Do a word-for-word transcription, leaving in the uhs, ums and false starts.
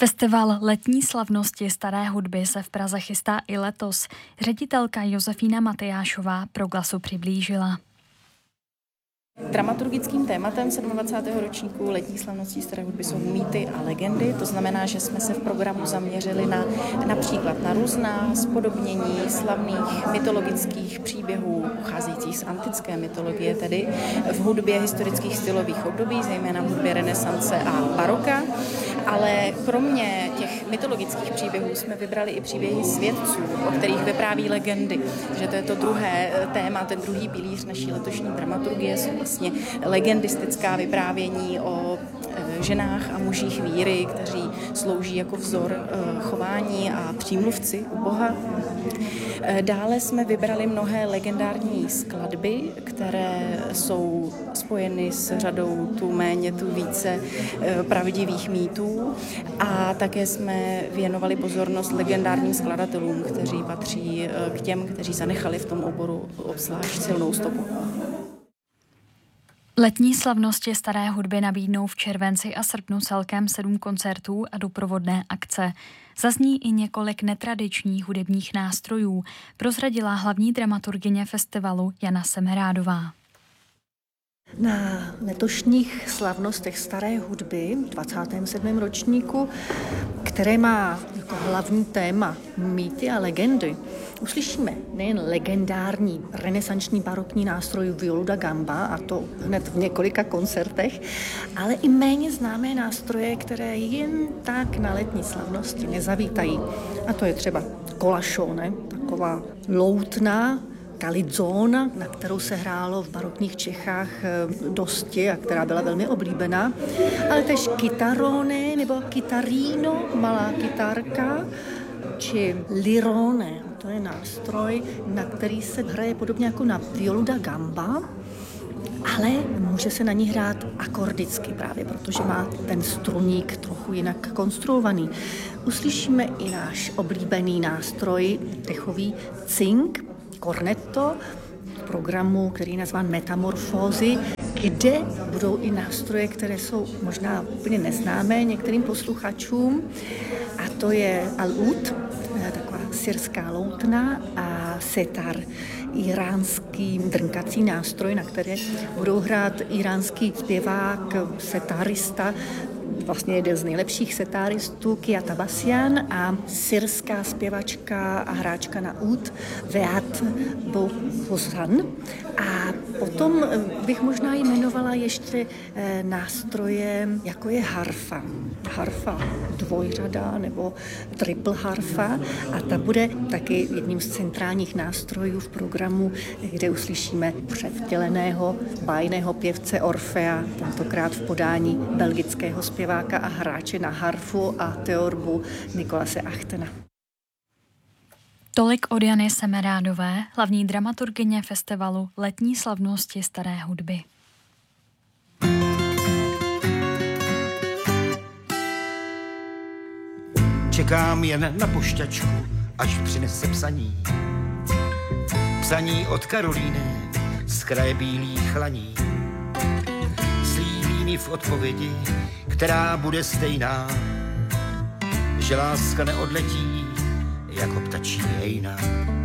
Festival letní slavnosti staré hudby se v Praze chystá i letos. Ředitelka Josefína Matyášová pro Glasu přiblížila. Dramaturgickým tématem dvacátého sedmého ročníku letních slavností staré hudby jsou mýty a legendy. To znamená, že jsme se v programu zaměřili na například na různá spodobnění slavných mytologických příběhů pocházejících z antické mytologie, tedy v hudbě historických stylových období, zejména v hudbě renesance a baroka. Ale kromě těch mytologických příběhů jsme vybrali i příběhy svědců, o kterých vypráví legendy. Že to je to druhé téma, ten druhý pilíř naší letošní dramaturgie, jsou vlastně legendistická vyprávění o ženách a mužích víry, kteří slouží jako vzor chování a přímluvci u Boha. Dále jsme vybrali mnohé legendární skladby, které jsou spojeny s řadou tu méně, tu více pravdivých mýtů, a také jsme věnovali pozornost legendárním skladatelům, kteří patří k těm, kteří zanechali v tom oboru obzvlášť silnou stopu. Letní slavnosti staré hudby nabídnou v červenci a srpnu celkem sedm koncertů a doprovodné akce. Zazní i několik netradičních hudebních nástrojů, prozradila hlavní dramaturgyně festivalu Jana Semerádová. Na letošních slavnostech staré hudby v dvacátém sedmém ročníku, které má jako hlavní téma mýty a legendy, uslyšíme nejen legendární renesanční barokní nástroj violu da gamba, a to hned v několika koncertech, ale i méně známé nástroje, které jen tak na letní slavnosti nezavítají. A to je třeba colašone, taková loutna, kalizzona, na kterou se hrálo v barokních Čechách dosti a která byla velmi oblíbená, ale tež kytarone nebo kytarino, malá kytárka, či lirone, to je nástroj, na který se hraje podobně jako na violu da gamba, ale může se na ní hrát akordicky právě, protože má ten struník trochu jinak konstruovaný. Uslyšíme i náš oblíbený nástroj, dechový cink, cornetto, programu, který je nazván Metamorfózy, kde budou i nástroje, které jsou možná úplně neznámé některým posluchačům, a to je al-ud, taková syrská loutna, a setar, iránský drnkací nástroj, na které budou hrát iránský zpěvák, setarista, vlastně jeden z nejlepších setáristů, Kia Tabasian, a syrská zpěvačka a hráčka na ud Veat Bohossan. A potom bych možná jmenovala ještě nástroje, jako je harfa. Harfa dvojřada nebo triple harfa, a ta bude taky jedním z centrálních nástrojů v programu, kde uslyšíme převtěleného bájného pěvce Orfea, tentokrát v podání belgického zpěváka a hráče na harfu a teorbu Nikolase Achtena. Tolik od Jany Semerádové, hlavní dramaturgyně festivalu Letní slavnosti staré hudby. Čekám jen na pošťačku, až přinese psaní. Psaní od Karolíny z kraje bílých laní. Slíbí mi v odpovědi, která bude stejná, že láska neodletí jako ptačí hejna.